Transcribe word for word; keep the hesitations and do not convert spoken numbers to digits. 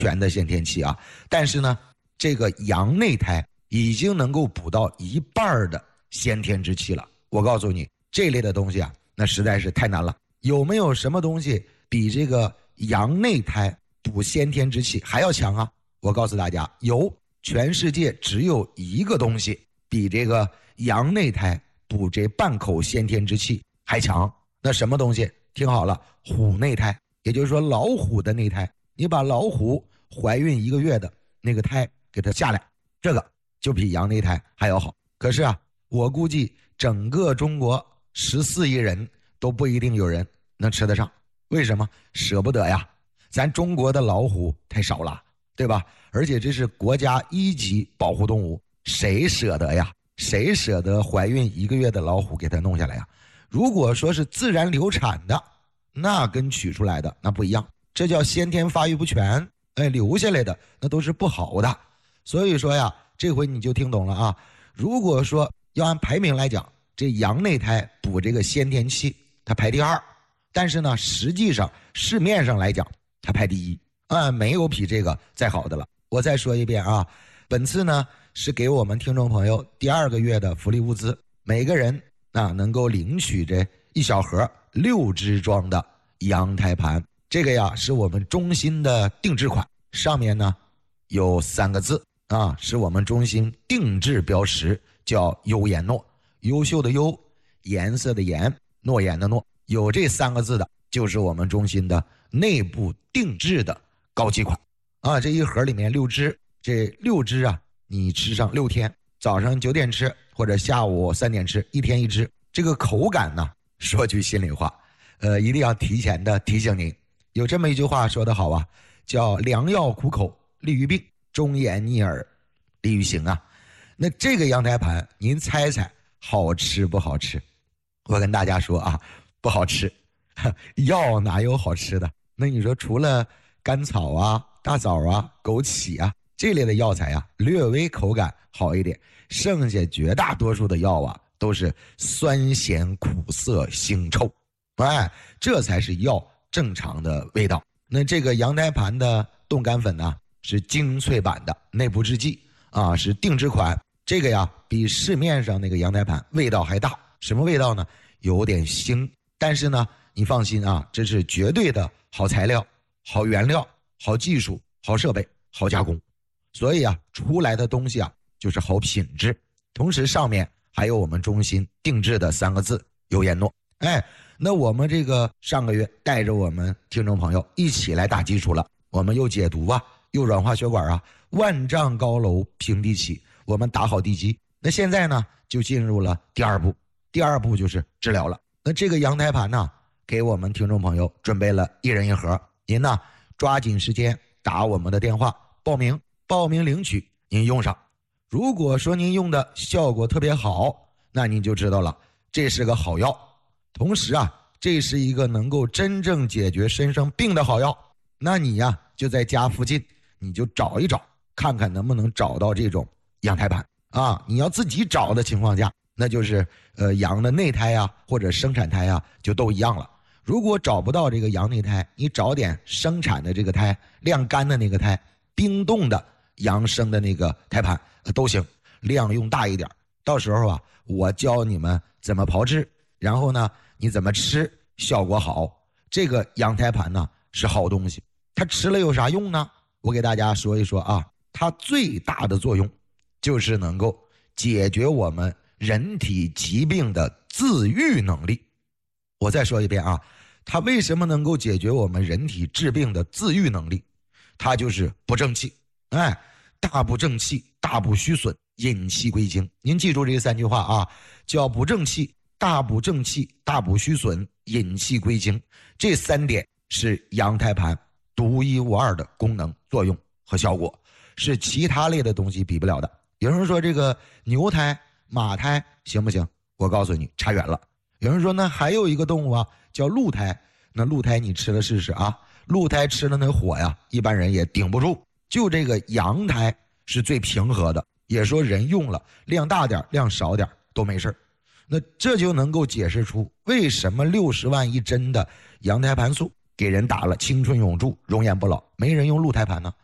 全的先天期啊，但是呢，这个阳内胎已经能够补到一半的先天之气了。我告诉你，这类的东西啊，那实在是太难了。有没有什么东西比这个阳内胎补先天之气还要强啊？我告诉大家，有，全世界只有一个东西比这个阳内胎补这半口先天之气还强。那什么东西？听好了，虎内胎，也就是说老虎的内胎。你把老虎怀孕一个月的那个胎给它下来，这个就比羊内胎还要好。可是啊，我估计整个中国十四亿人都不一定有人能吃得上。为什么？舍不得呀，咱中国的老虎太少了，对吧？而且这是国家一级保护动物，谁舍得呀？谁舍得怀孕一个月的老虎给它弄下来呀？如果说是自然流产的，那跟取出来的那不一样，这叫先天发育不全，哎，留下来的那都是不好的。所以说呀，这回你就听懂了啊。如果说要按排名来讲，这羊内胎补这个先天气，它排第二，但是呢，实际上市面上来讲，它排第一啊，没有比这个再好的了。我再说一遍啊，本次呢是给我们听众朋友第二个月的福利物资，每个人啊能够领取这一小盒六支装的羊胎盘。这个呀是我们中心的定制款，上面呢有三个字啊，是我们中心定制标识，叫优颜诺，优秀的优，颜色的颜，诺言的诺，有这三个字的就是我们中心的内部定制的高级款啊。这一盒里面六支，这六支啊你吃上六天，早上九点吃或者下午三点吃，一天一支。这个口感呢，说句心里话，呃，一定要提前的提醒您，有这么一句话说得好啊，叫良药苦口利于病，忠言逆耳利于行啊。那这个羊胎盘您猜猜好吃不好吃？我跟大家说啊，不好吃。药哪有好吃的？那你说除了甘草啊、大枣啊、枸杞啊这类的药材啊，略微口感好一点，剩下绝大多数的药啊都是酸咸苦涩腥臭，哎，这才是药正常的味道。那这个羊胎盘的冻干粉呢，是精粹版的内部制剂啊，是定制款。这个呀比市面上那个羊胎盘味道还大。什么味道呢？有点腥，但是呢你放心啊，这是绝对的好材料、好原料、好技术、好设备、好加工，所以啊出来的东西啊就是好品质。同时上面还有我们中心定制的三个字优颜诺。哎，那我们这个上个月带着我们听众朋友一起来打基础了，我们又解毒啊，又软化血管啊，万丈高楼平地起，我们打好地基。那现在呢就进入了第二步，第二步就是治疗了。那这个羊胎盘呢，给我们听众朋友准备了一人一盒，您呢抓紧时间打我们的电话报名，报名领取，您用上。如果说您用的效果特别好，那您就知道了，这是个好药。同时啊，这是一个能够真正解决身上病的好药。那你呀就在家附近，你就找一找，看看能不能找到这种羊胎盘啊。你要自己找的情况下，那就是呃羊的内胎啊或者生产胎啊就都一样了。如果找不到这个羊内胎，你找点生产的这个胎，晾干的那个胎，冰冻的羊生的那个胎盘、呃、都行，量用大一点。到时候啊我教你们怎么炮制，然后呢你怎么吃效果好。这个羊胎盘呢是好东西，它吃了有啥用呢？我给大家说一说啊，它最大的作用就是能够解决我们人体疾病的自愈能力。我再说一遍啊，它为什么能够解决我们人体治病的自愈能力？它就是不正气。哎，大不正气，大不虚损，引气归经。您记住这三句话啊，叫不正气、大不正气、大不虚损，引气归经。这三点是羊胎盘独一无二的功能、作用和效果，是其他类的东西比不了的。有人说这个牛胎、马胎行不行？我告诉你，差远了。有人说那还有一个动物啊，叫鹿胎。那鹿胎你吃了试试啊，鹿胎吃了那火呀，一般人也顶不住。就这个羊胎是最平和的，也说人用了量大点量少点都没事。那这就能够解释出为什么六十万一针的羊胎盘素给人打了青春永驻、容颜不老，没人用鹿胎盘呢？